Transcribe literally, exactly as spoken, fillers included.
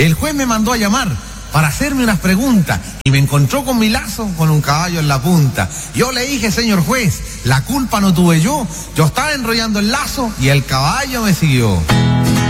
El juez me mandó a llamar para hacerme unas preguntas y me encontró con mi lazo con un caballo en la punta. Yo le dije, señor juez, la culpa no tuve yo, yo estaba enrollando el lazo y el caballo me siguió.